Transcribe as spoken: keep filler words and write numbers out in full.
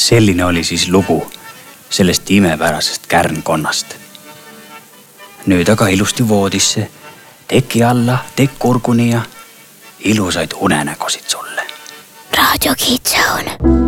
Selline oli siis lugu sellest imepärasest kärnkonnast. Nüüd aga ilusti voodisse, teki alla, tekk kurguni ja ilusaid unenägusid sulle. Raadio Kids Zone.